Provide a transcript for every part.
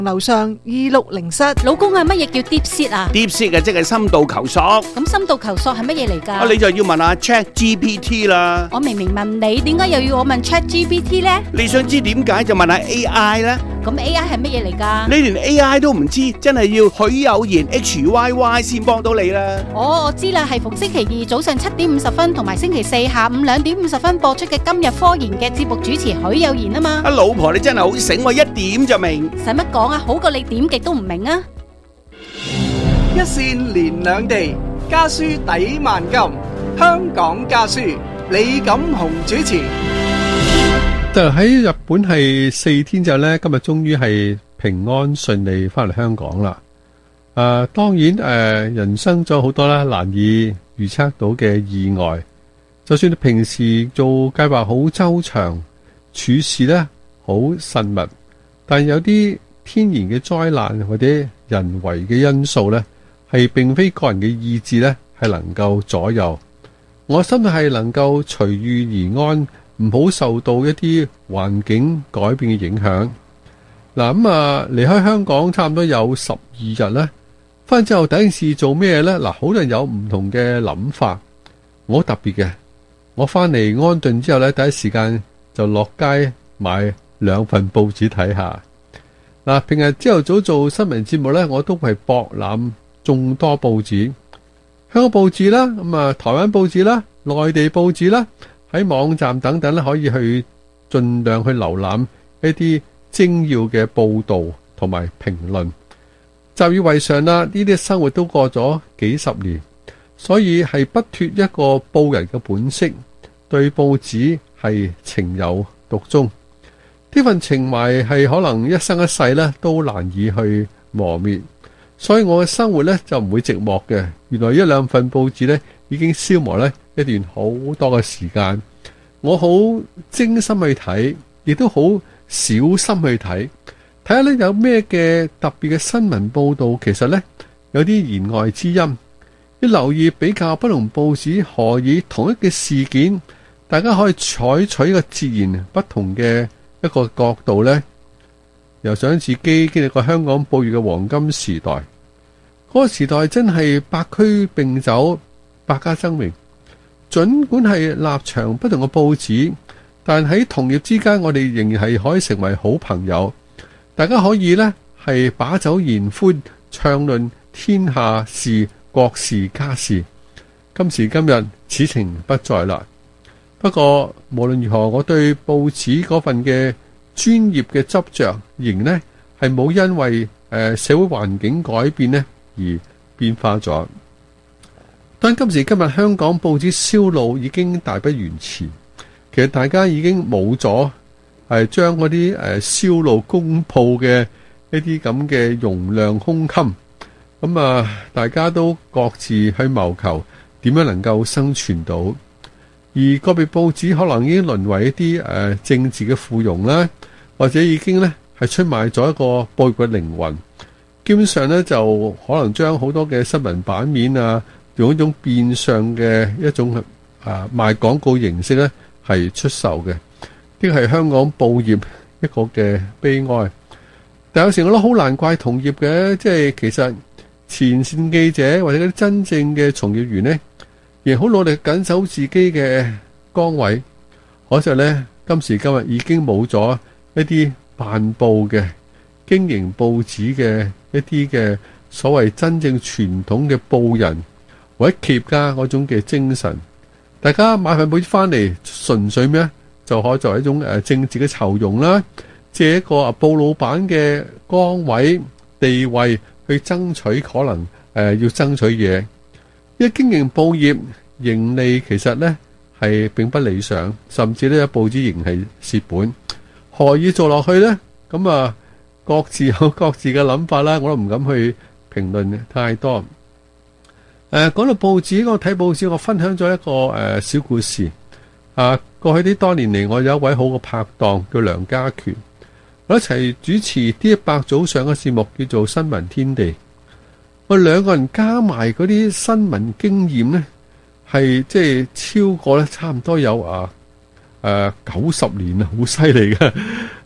樓上2607。 老公啊，乜嘢叫 deep seat 啊？ Deep Seek 即係深度求索。 咁深度求索係乜嘢嚟㗎？ 你就要問下 ChatGPT 啦。 我明明問你，點解又要我問 ChatGPT 呢？ 你想知點解就問下 AI 啦。 咁 AI 係乜嘢嚟㗎？ 你連 AI 都唔知，真係要許有言 HYY 先幫到你啦。 我知啦，係逢星期二早上7:50同埋星期四下午2:50播出嘅今日科研嘅節目主持許有言啊嘛。 老婆你真係好醒喎，一點就明。 使乜講啊？好過你點極都唔明啊！ 一線連兩地，家書抵萬金。香港家書，李錦雄主持。 就喺日本係4天之後呢，今日終於係平安順利翻嚟香港啦。當然人生咗好多啦，難以預測到嘅意外。就算你平時做計劃好周詳，處事呢好慎密，但有啲天然嘅災難或者人為嘅因素呢，係並非個人嘅意志呢係能夠左右。我心係能夠隨遇而安，唔好受到一啲環境改變嘅影響。離開香港差唔多有12日呢，翻之後第一件事做咩呢？好多人有唔同嘅諗法，我好特別嘅。我翻嚟安頓之後呢，第一時間就落街買2份報紙睇下。平日朝頭早做新聞節目呢，我都係博覽眾多報紙，香港報紙啦，台灣報紙啦，內地報紙啦，喺網站等等咧，可以去盡量去瀏覽一啲精要嘅報道同埋評論。習以為常啦，呢啲生活都過咗幾十年，所以係不脫一個報人嘅本色，對報紙係情有獨鍾。呢份情懷係可能一生一世咧都難以去磨滅。所以我嘅生活咧就唔會寂寞嘅。原來1-2份報紙咧已經消磨咧一段好多嘅時間。我好精心去睇，亦都好小心去睇下咧有咩嘅特別嘅新聞報道。其實咧有啲言外之音，要留意比較不同報紙何以同一嘅事件，大家可以採取一個截然不同嘅一個角度咧。又想自己經歷過香港報業嘅黃金時代，嗰個時代真係百駒並走，百家爭鳴。盡管係立場不同嘅報紙，但喺同業之間，我哋仍然係可以成為好朋友。大家可以呢係把酒言歡，暢論天下事、國事、家事。今時今日，此情不再啦。不過無論如何，我對報紙嗰份嘅專業嘅執着，仍呢係冇因為社會環境改變呢而變化咗。但今時今日香港報紙銷路已經大不如前，其實大家已經冇咗將嗰啲銷路公佈嘅一啲咁嘅容量胸襟，大家都各自去謀求點樣能夠生存到。而個別報紙可能已經淪為一啲政治嘅附庸啦，或者已經咧係出賣咗一個報業嘅靈魂。基本上咧就可能將好多嘅新聞版面用一種變相嘅一種賣廣告形式咧係出售嘅。呢個係香港報業一個嘅悲哀。但有時我都好難怪同業嘅，即係其實前線記者或者嗰啲真正嘅從業員呢，亦好努力緊守自己嘅崗位，可惜呢，今時今日已經冇咗一啲辦報嘅經營報紙嘅一啲嘅所謂真正傳統嘅報人或者企業家嗰種嘅精神。大家買份報紙翻嚟，純粹咩就可以作為一種政治嘅酬庸啦，借一個報老闆嘅崗位地位去爭取可能要爭取嘢。因為經營報業盈利其實呢係並不理想，甚至呢報紙仍係蝕本。何以做落去呢？咁各自有各自嘅諗法啦，我都唔敢去評論太多。講到報紙，我睇報紙，我分享咗一個小故事。過去呢多年嚟，我有一位好嘅拍檔叫梁家權，我一齊主持D100早上嘅節目叫做新聞天地。我兩個人加埋嗰啲新聞經驗呢，係即係超過咧差唔多有90年啊，好犀利嘅。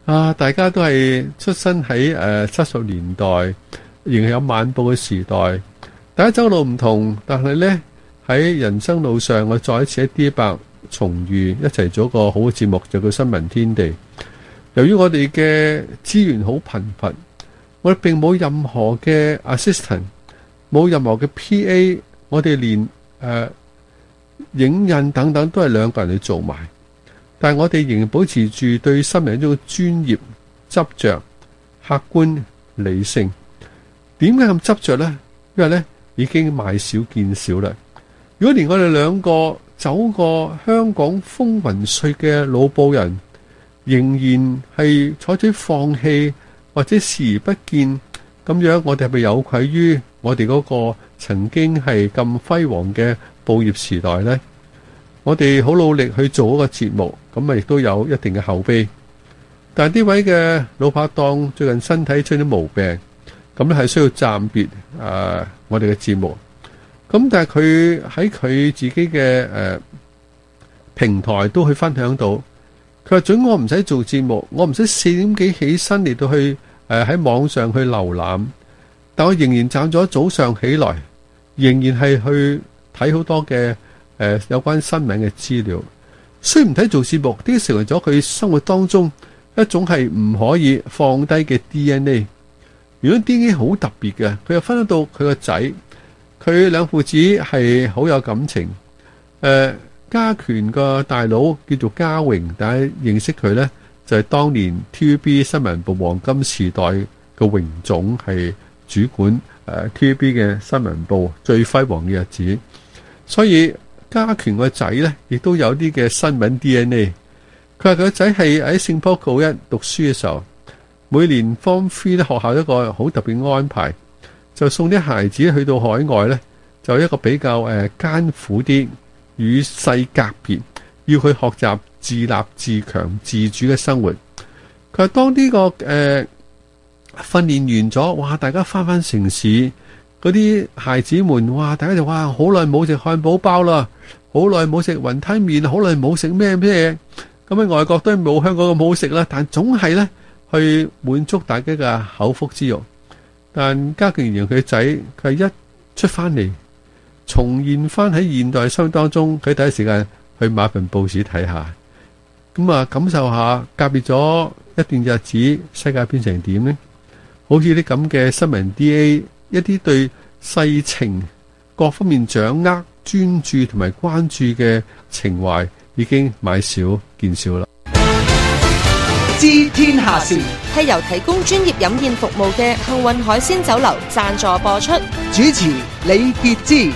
大家都係出生喺70年代，仍然有晚報嘅時代。大家走路唔同，但係呢，喺人生路上，我再一次喺 D100重遇，一齊做一個好嘅節目，就叫新聞天地。由於我哋嘅資源好貧乏，我哋並冇任何嘅 assistant， 冇任何嘅 PA， 我哋連影印等等都係2個人去做埋。但係我哋仍然保持住對新聞一種專業、執着、客觀、理性。點解咁執着呢？因為呢已經買少見少啦。如果連我哋2個走過香港風雲歲嘅老報人，仍然係採取放棄或者視而不見，咁樣我哋係咪有愧於我哋嗰個曾經係咁輝煌嘅報業時代呢？我哋好努力去做一個節目，咁啊亦都有一定嘅口碑。但係呢位嘅老拍檔最近身體出咗毛病，咁咧係需要暫別我哋嘅節目。咁但係佢喺佢自己嘅平台都去分享到，佢話準我唔使做節目，我唔使4點幾起身嚟到去喺網上去瀏覽，但我仍然站咗早上起來，仍然係去睇好多嘅有關新聞嘅資料。雖然唔睇做節目，呢個成為咗佢生活當中一種係唔可以放低嘅 DNA。如果 DNA 好特別嘅，佢又分得到佢個仔，佢兩父子係好有感情。家權個大佬叫做家榮，大家認識佢呢，就係當年 TVB 新聞部黃金時代嘅榮總，係主管TVB 嘅新聞部最輝煌嘅日子。所以家權個仔呢，亦都有啲嘅新聞 DNA。佢話佢個仔係喺聖保高一讀書嘅時候，每年 Form 3咧學校一個好特別安排，就送啲孩子去到海外呢，就一個比較艱苦啲，與世隔別，要去學習自立自強自主嘅生活。佢話當呢個訓練完咗，哇！大家翻城市，嗰啲孩子們，哇！大家就哇，好耐冇食漢堡包啦，好耐冇食雲吞麵，好耐冇食咩嘢。咁喺外國都冇香港咁好食啦，但總係呢，去滿足大家嘅口腹之欲。但家權形容佢仔，佢係一出翻嚟，重現翻喺現代生活當中，佢第一時間去買份報紙睇下，咁啊感受下隔別咗一段日子，世界變成點呢？好似啲咁嘅新聞 DA， 一啲對世情各方面掌握、專注同埋關注嘅情懷，已經買少見少啦。 知天下事係由提供專業飲宴服務嘅幸運海鮮酒樓贊助播出， 主持李傑之。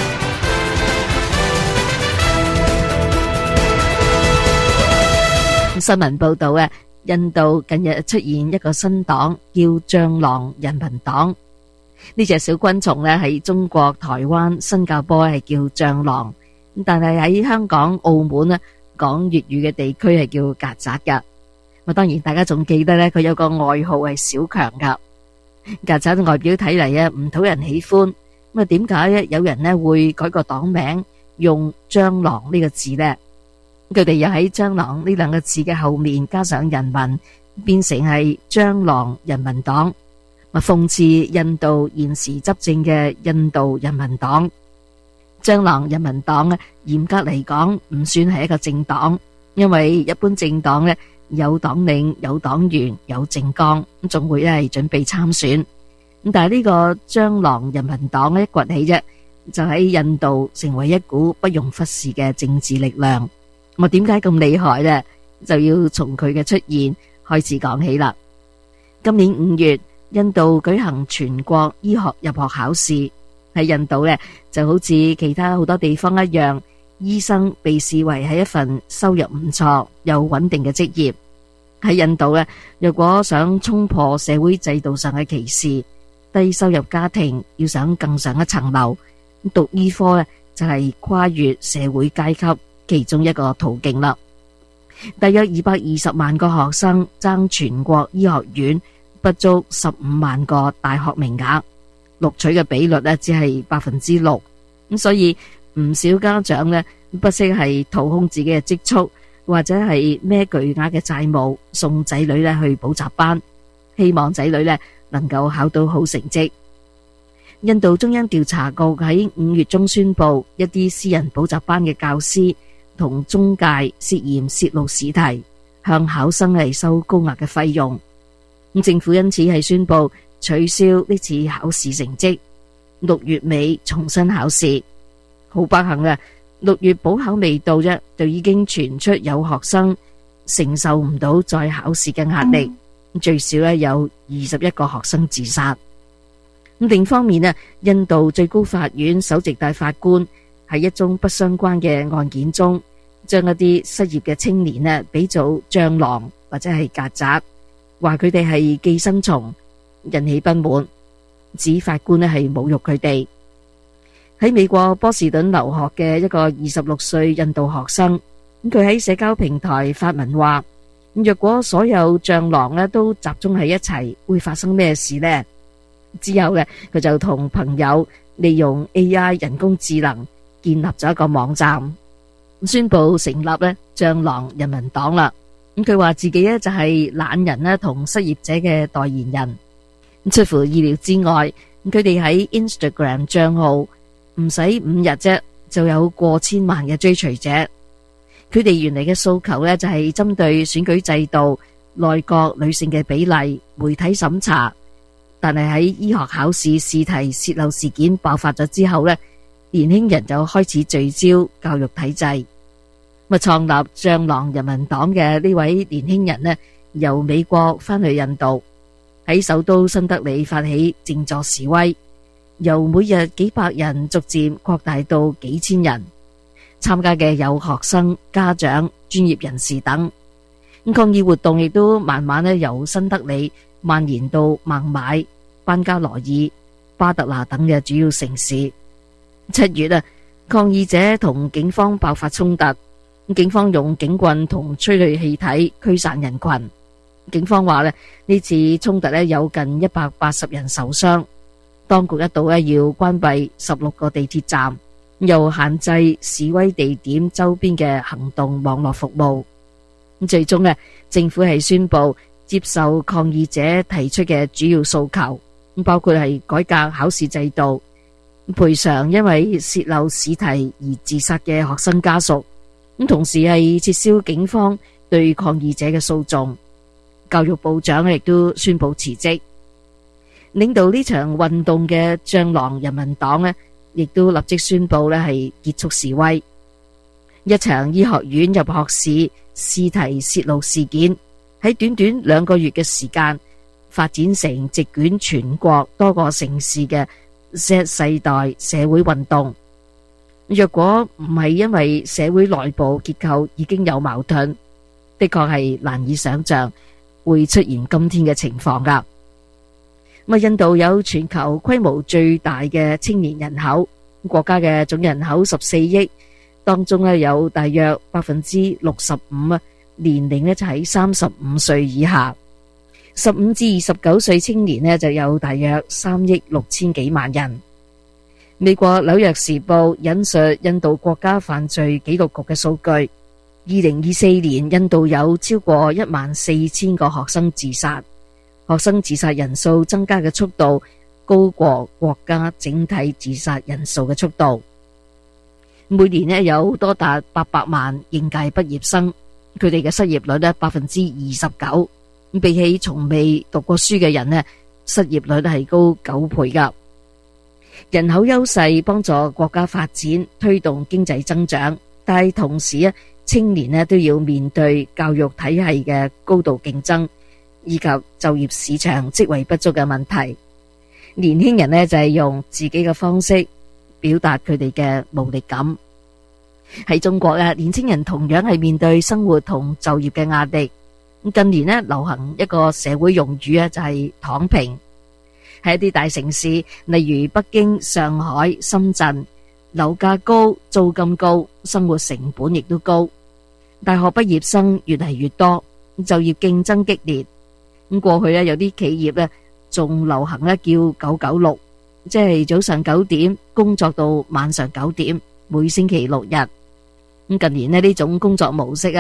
新聞報道啊，印度近日出現一個新黨，叫蟑螂人民黨。呢隻小昆蟲咧，喺中國、台灣、新加坡係叫蟑螂，但係喺香港、澳門咧講粵語嘅地區係叫曱甴噶。咁當然大家仲記得咧，佢有個外號係小強噶。曱甴外表睇嚟啊，唔討人喜歡。咁啊，點解有人咧會改個黨名用蟑螂呢個字呢？佢哋又喺蟑螂呢兩個字嘅後面加上人民，變成係蟑螂人民黨，諷刺印度現時執政嘅印度人民黨。蟑螂人民黨咧，嚴格嚟講唔算係一個政黨，因為一般政黨咧有黨領、有黨員、有政綱，咁仲會係準備參選。咁但係呢個蟑螂人民黨咧一崛起啫，就喺印度成為一股不容忽視嘅政治力量。我點解咁厲害呢？就要從佢嘅出現開始講起啦。今年5月，印度舉行全國醫學入學考試。喺印度呢，就好似其他好多地方一樣，醫生被視為係一份收入唔錯又穩定嘅職業。喺印度呢，若果想衝破社會制度上嘅歧視，低收入家庭要想更上一層樓，讀醫科呢，就係跨越社會階級其中一個途徑啦。大約220萬個學生爭全國醫學院不足15萬個大學名額，錄取嘅比率呢只係6%。咁所以唔少家長呢不惜係掏空自己嘅積蓄或者係孭巨額嘅債務送仔女咧去補習班，希望仔女咧能夠考到好成績。印度中央調查局喺5月中宣布，一啲私人補習班嘅教師同中介涉嫌泄露試題，向考生嚟收高額嘅費用。政府因此係宣布取消呢次考試成績，6月尾重新考試。好不幸啊，6月補考未到啫，就已經傳出有學生承受唔到再考試嘅壓力，最少咧有21個學生自殺。咁另一方面啊，印度最高法院首席大法官喺一宗不相關嘅案件中，將一啲失業嘅青年呢比做蟑螂或者係曱甴，話佢哋係寄生蟲，引起不滿，指法官呢係侮辱佢哋。喺美國波士頓留學嘅一個26歲印度學生，佢喺社交平台發文話，若果所有蟑螂呢都集中喺一齊，會發生咩事呢？之後呢，佢就同朋友利用 AI 人工智能建立咗一個網站，宣布成立呢蟑螂人民黨啦。咁佢話自己呢就係懶人呢同失業者嘅代言人。出乎意料之外，佢哋喺 Instagram 賬號唔使5日啫，就有過千萬嘅追隨者。佢哋原嚟嘅訴求呢，就係針對選舉制度、內閣女性嘅比例、媒體審查。但係喺醫學考試試題洩漏事件爆發咗之後呢，年輕人就開始聚焦教育體制。創立蟑螂人民黨嘅呢位年輕人呢，由美國返去印度，喺首都新德里發起靜坐示威，由每日幾百人逐漸擴大到幾千人。參加嘅有學生、家長、專業人士等。抗議活動亦都慢慢由新德里蔓延到孟買、班加羅爾、巴特拿等嘅主要城市。7月抗議者同警方爆發衝突，警方用警棍同催淚氣體驅散人群。警方話呢次衝突有近180人受傷，當局一度要關閉16個地鐵站，又限制示威地點周邊嘅行動網絡服務。最終政府係宣布接受抗議者提出嘅主要訴求，包括係改革考試制度、賠償因為洩漏試題而自殺嘅學生家屬，同時係撤銷警方對抗議者嘅訴訟。教育部長亦都宣布辭職。領導呢場運動嘅蟑螂人民黨亦都立即宣布係結束示威。一場醫學院入學試試題洩露事件喺短短2個月嘅時間發展成席捲全國多個城市嘅 Z 世代社會運動。若果唔係因為社會內部結構已經有矛盾，的確係難以想象會出現今天嘅情況㗎。印度有全球規模最大嘅青年人口，國家嘅總人口14億，當中有大約65%年齡就喺35歲以下，15至29歲青年就有大約3億6千幾萬人。美國紐約時報引述印度國家犯罪紀錄局嘅數據，2024年印度有超過14000個學生自殺，學生自殺人數增加嘅速度高過國家整體自殺人數嘅速度。每年有多達800萬應屆畢業生，佢哋嘅失業率29%，比起從未讀過書嘅人失業率係高9倍㗎。人口優勢幫助國家發展，推動經濟增長，但係同時青年都要面對教育體系嘅高度競爭，以及就業市場職位不足嘅問題。年輕人就係用自己嘅方式表達佢哋嘅無力感。喺中國年輕人同樣係面對生活同就業嘅壓力。近年流行一個社會用語就係躺平。喺一啲大城市，例如北京、上海、深圳，樓價高、租金高，生活成本亦都高。大學畢業生越嚟越多，就業競爭激烈。過去有啲企業仲流行叫996，即係早上9點工作到晚上9點，每星期6日。近年呢種工作模式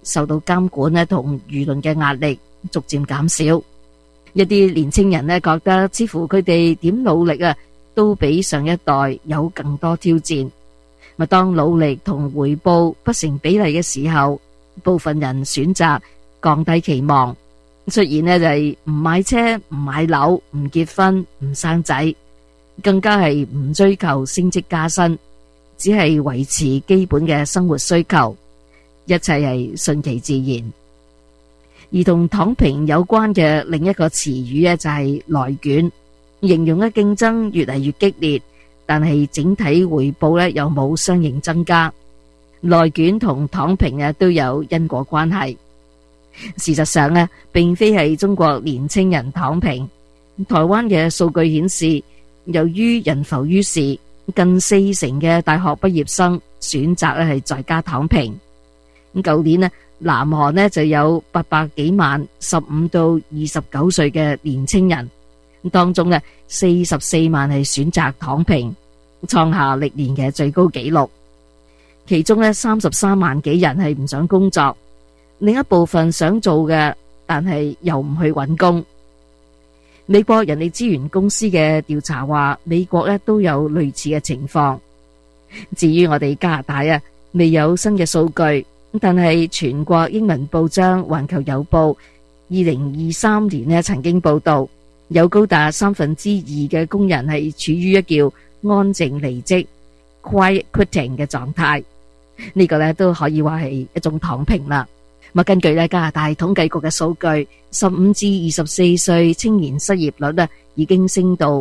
受到監管咧同輿論嘅壓力逐漸減少。一啲年青人咧覺得似乎佢哋點努力啊，都比上一代有更多挑戰。當努力同回報不成比例嘅時候，部分人選擇降低期望，出現呢就係唔買車、唔買樓、唔結婚、唔生仔，更加係唔追求升職加薪，只係維持基本嘅生活需求，一切係順其自然。而同躺平有關嘅另一個詞語呢，就係內卷，形容嘅競爭越嚟越激烈，但係整體回報呢又冇相應增加。內卷同躺平啊都有因果關係。事實上呢，並非係中國年青人躺平。台灣嘅數據顯示，由於人浮於事，近40%嘅大學畢業生選擇咧係在家躺平。咁舊年呢，南韓呢就有800幾萬15到29歲嘅年青人，當中呢44萬係選擇躺平，創下歷年嘅最高紀錄。其中呢33萬幾人係唔想工作，另一部分想做嘅，但係又唔去揾工。美國人力資源公司嘅調查話，美國呢都有類似嘅情況。至於我哋加拿大啊，未有新嘅數據。但係全國英文報章《環球郵報》2023年呢曾經報道，有高達2/3嘅工人係處於一叫安靜離職 （quiet quitting） 嘅狀態。呢個呢都可以話係一種躺平啦。根據加拿大統計局嘅數據，15至24歲青年失業率呢已經升到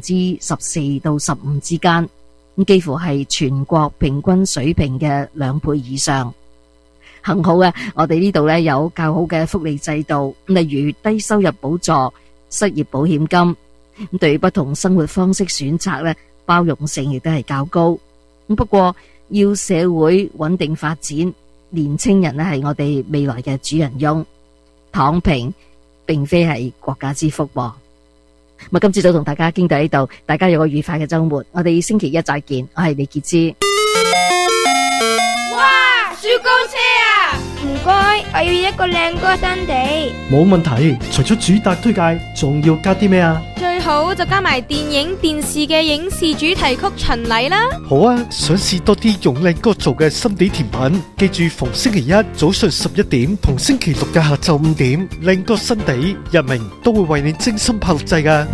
14%到15%之間，幾乎係全國平均水平嘅2倍以上。幸好啊，我哋呢度呢有較好嘅福利制度，例如低收入補助、失業保險金，對不同生活方式選擇呢，包容性亦都係較高。不過要社會穩定發展，年青人呢係我哋未來嘅主人翁，躺平並非係國家之福。今朝早同大家傾到呢度，大家有個愉快嘅周末，我哋星期一再見。我係李潔芝。 哇，雪糕車啊！唔該，我要一個靚歌新地。 冇問題，除咗主打推介，仲要加啲咩啊？ 最好就加埋電影、電視嘅影視主題曲巡禮啦。 好啊，想試多啲用靚歌做嘅心地甜品，記住逢星期一早上11點同星期六嘅下晝5點，靚歌新地日明都會為你精心拍錄製㗎。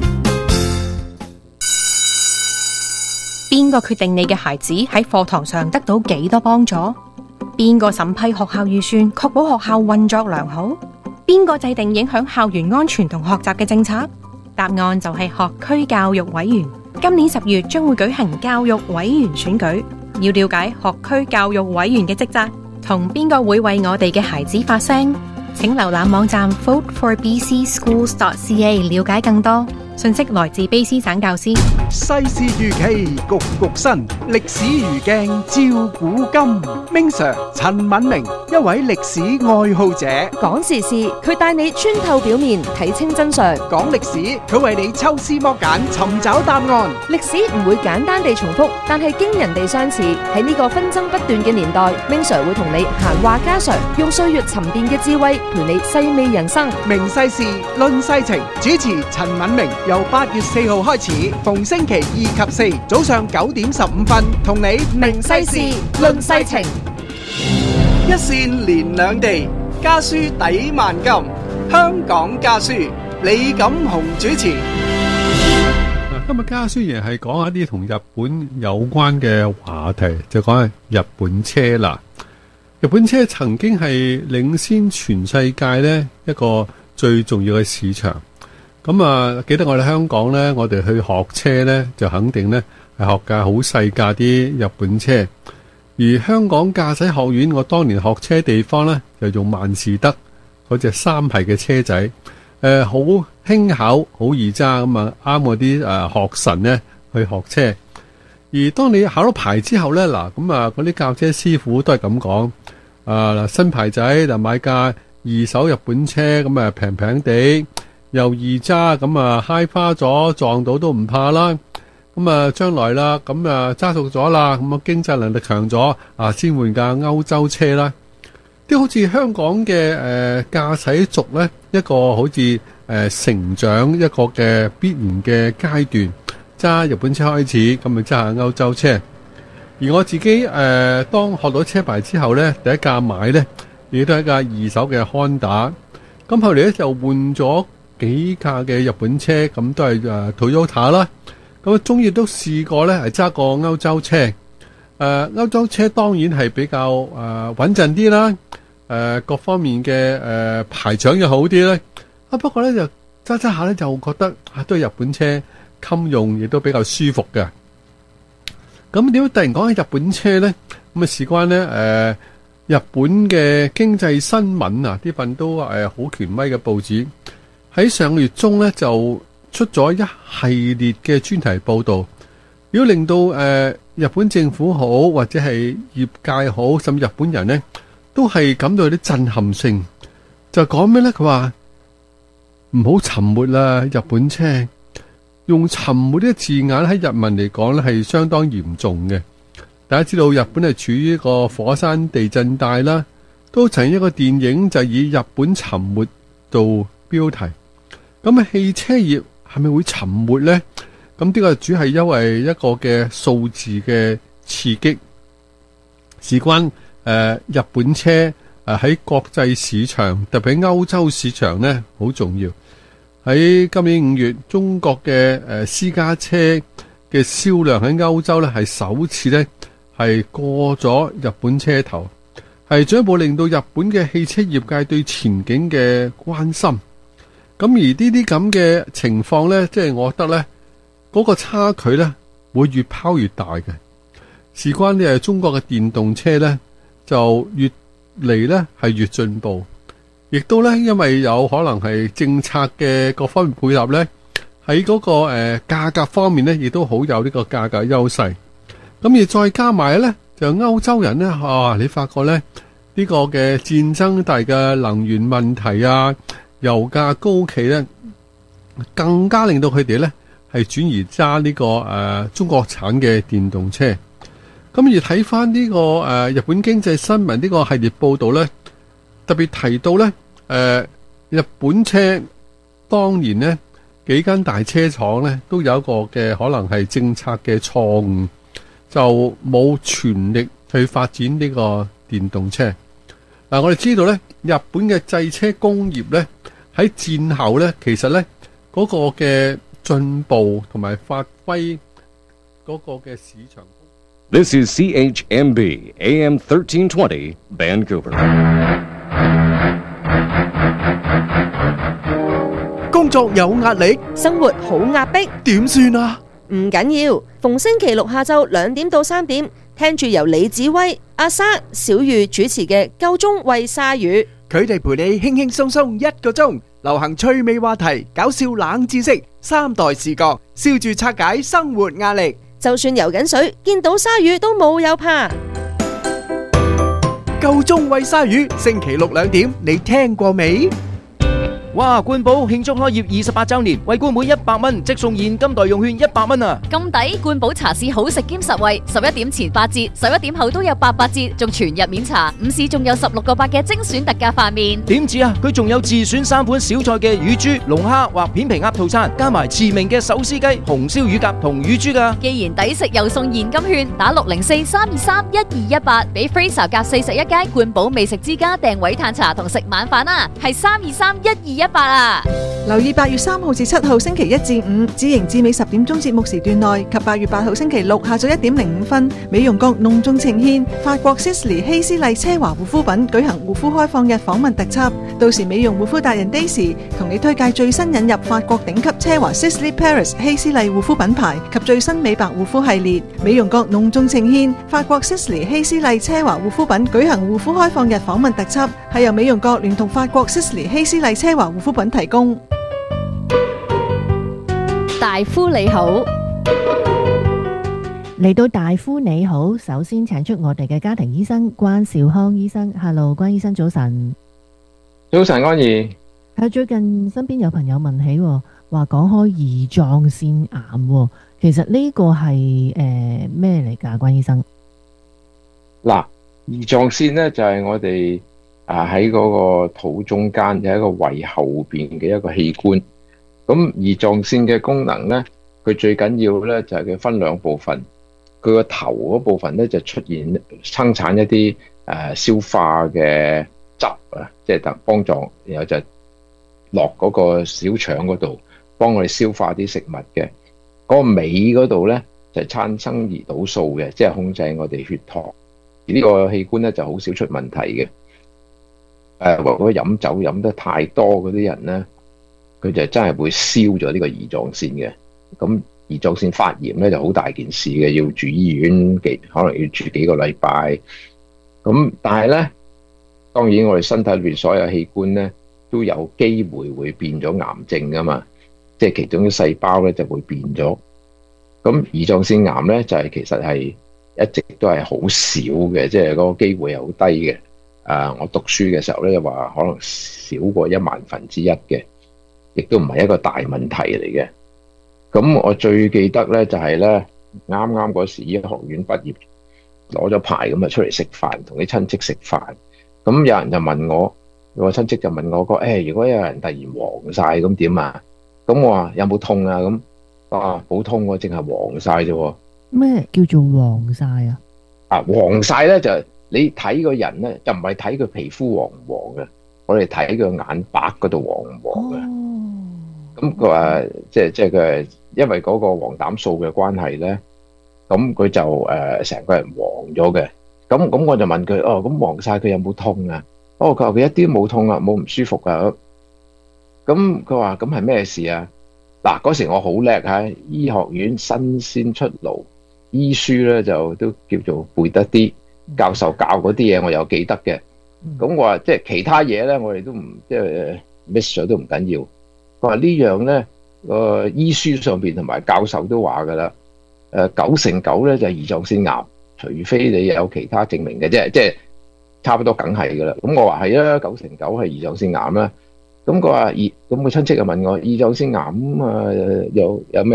邊個決定你嘅孩子喺課堂上得到幾多幫助？邊個審批學校預算，確保學校運作良好？邊個制定影響校園安全同學習嘅政策？答案就係學區教育委員。今年10月將會舉行教育委員選舉，要了解學區教育委員嘅職責，同邊個會為我哋嘅孩子發聲，請瀏覽網站 voteforbcschools.ca 了解更多。信息來自卑詩省教師。 世事如棋，局局新，歷史如鏡，照古今。Ming Sir 陳敏明，一位歷史愛好者， 講時事，佢帶你穿透表面，睇清真相； 講歷史，佢為你抽絲剝繭，尋找答案。 歷史唔會簡單地重複，但係驚人地相似。喺呢個紛爭不斷嘅年代，Ming Sir 會同你閒話家常，用歲月沉澱嘅智慧，陪你細味人生。 明世事，論世情，主持陳敏明，由8月4號開始，逢星期2及4早上9點15分，同你明世事，論世情。一線連兩地，家書抵萬金。香港家書，李錦雄主持。 今日家書仍係講一啲同日本有關嘅話題，就講係日本車啦。日本車曾經係領先全世界呢一個最重要嘅市場。咁啊，記得我哋香港呢，我哋去學車呢，就肯定呢係學架好細架啲日本車。而香港駕駛學院，我當年學車地方呢，就用萬事得嗰隻3系嘅車仔，好輕巧，好易揸，咁啊啱我啲學神呢去學車。而當你考到牌之後呢，嗱咁啊嗰啲教車師傅都係咁講，新牌仔就買架二手日本車，咁啊平平地又易揸，咁啊揩花咗撞到都唔怕啦。咁啊，將來啦，咁啊揸熟咗啦，咁啊經濟能力強咗啊，先換架歐洲車啦。 啲好似香港嘅駕駛族呢，一個好似成長一個嘅必然嘅階段，揸日本車開始，咁咪揸下歐洲車。而我自己當學到車牌之後呢，第一架買呢，亦都係一架二手嘅Honda。咁後嚟咧就換咗幾架嘅日本車，咁都係Toyota 啦。咁終於都試過咧係揸過歐洲車。歐洲車當然係比較穩陣啲啦。各方面嘅排場又好啲咧。不過咧就揸揸下咧就覺得都係日本車襟用，亦都比較舒服嘅。咁點解突然講起日本車咧？咁啊事關咧日本嘅經濟新聞啊，呢份都好權威嘅報紙喺上個月中咧就出咗一系列嘅專題報道，如果令到日本政府好或者係業界好，甚至日本人呢，都係感到有啲震撼性。就講咩咧？佢話唔好沉沒啦，日本車用沉沒呢個字眼喺日文嚟講咧係相當嚴重嘅。大家知道日本係處於一個火山地震帶啦，都曾經一個電影就以日本沉沒做標題。咁汽車業係咪會沉沒呢？咁呢個主要係因為一個嘅數字嘅刺激，事關日本車喺國際市場，特別喺歐洲市場呢，好重要。喺今年5月，中國嘅私家車嘅銷量喺歐洲呢係首次呢係過咗日本車頭，係進一步令到日本嘅汽車業界對前景嘅關心。咁而呢啲咁嘅情況呢，即係我覺得呢嗰個差距呢會越拋越大嘅。事關呢中國嘅電動車呢，就越嚟呢係越進步，亦都呢因為有可能係政策嘅各方面配合呢，喺嗰個價格方面呢，亦都好有呢個價格優勢。咁而再加埋咧，就歐洲人咧，你發覺咧呢個嘅戰爭大嘅能源問題啊，油價高企咧，更加令到佢哋咧係轉移揸呢個中國產嘅電動車。咁而睇翻呢個日本經濟新聞呢個系列報道咧，特別提到咧日本車當年呢幾間大車廠咧都有一個嘅可能係政策嘅錯誤。就冇全力去發展呢個電動車。我哋知道咧，日本嘅製車工業咧喺戰後咧，其實咧嗰個嘅進步同埋發揮嗰個嘅市場。 This is CHMB AM 1320 Vancouver。 工作有壓力， 生活好壓迫， 點算啊？ 唔緊要，逢星期六下晝2點到3點，聽住由李子威、阿生、小玉主持嘅《夠鐘喂鯊魚》， 佢哋陪你輕輕鬆鬆1個鐘，流行趣味話題、搞笑冷知識、3代視角，笑住拆解生活壓力。 就算游緊水，見到鯊魚都冇有怕。 夠鐘喂鯊魚，星期六2點，你聽過未？ 哇！冠寶慶祝開業28週年，為冠每100蚊即送現金代用券100蚊啊！ 咁抵！冠寶茶市好食兼實惠，11點前8折，11點後都有88折，仲全日免茶。午市仲有16個8嘅精選特價飯麵。 點止啊！佢仲有自選3款小菜嘅乳豬、龍蝦或片皮鴨套餐，加埋馳名嘅手撕雞、紅燒乳鴿同乳豬㗎。 既然抵食又送現金券，打604-323-1218，俾 Fraser 隔41街冠寶美食之家訂位嘆茶同食晚飯啊！係323-1218啊！ 留意8月3號至7號星期1至5，知營至美10點鐘節目時段內及8月8號星期6下晝1點05分，美容閣隆重呈獻法國 Sisley 希斯麗奢華護膚品舉行護膚開放日訪問特輯，到時美容護膚達人 Daisy 同你推介最新引入法國頂級奢華 Sisley Paris 希斯麗護膚品牌及最新美白護膚系列。美容閣隆重呈獻法國 Sisley 希斯麗奢華護膚品舉行護膚開放日訪問特輯，係由美容閣聯同法國 Sisley 希斯麗奢華護膚品提供。 大夫你好，嚟到大夫你好，首先請出我哋嘅家庭醫生關兆康醫生。Hello， 關醫生早晨。 早晨，安怡。 最近身邊有朋友問起，話講開胰臟腺癌，其實呢個係咩嚟㗎？關醫生。 嗱，胰臟腺咧就係我哋喺嗰個肚中間有一個胃後邊嘅一個器官。咁胰臟腺嘅功能咧，佢最緊要咧就係佢分兩部分。佢個頭嗰部分咧就出現生產一啲消化嘅汁啊，即係幫助，然後就落嗰個小腸嗰度幫我哋消化啲食物嘅。嗰個尾嗰度咧就係產生胰島素嘅，即係控制我哋血糖。而呢個器官咧就好少出問題嘅。如果飲酒飲得太多嗰啲人咧，佢就真係會燒咗呢個胰臟腺嘅。咁胰臟腺發炎咧就好大件事嘅，要住醫院可能要住幾個禮拜。咁但係咧，當然我哋身體裏邊所有器官咧都有機會會變咗癌症噶嘛，即係其中啲細胞咧就會變咗。咁胰臟腺癌咧就係其實係一直都係好少嘅，即係嗰個機會係好低嘅。我讀書嘅時候咧就話可能少過1/1000嘅，亦都唔係一個大問題嚟嘅。咁我最記得咧就係咧啱啱嗰時醫學院畢業攞咗牌咁啊出嚟食飯，同啲親戚食飯。咁有人就問我，有個親戚就問我如果有人突然黃晒咁點啊？咁我話有冇痛啊？咁冇痛喎，淨係黃晒啫喎。 咩叫做黃晒啊？ 黃晒咧就你睇個人咧，就唔係睇佢皮膚黃唔黃嘅，我哋睇佢眼白嗰度黃唔黃嘅。咁佢話即係佢因為嗰個黃疸素嘅關係咧，咁佢就成個人黃咗嘅。咁我就問佢咁黃晒佢有冇痛啊？佢話佢一啲冇痛啊，冇唔舒服啊。咁佢話咁係咩事啊？嗱，嗰時我好叻喺醫學院新鮮出爐，醫書咧就都叫做背得啲，教授教嗰啲嘢我又記得嘅。咁我話即係其他嘢咧，我哋都唔即係 miss 咗都唔緊要。佢話呢樣咧個醫書上邊同埋教授都話噶啦，9成9咧就係胰臟腺癌，除非你有其他證明嘅啫，即係差不多梗係噶啦。咁我話係啊，9成9係胰臟腺癌啦。咁佢話咁個親戚就問我胰臟腺癌有咩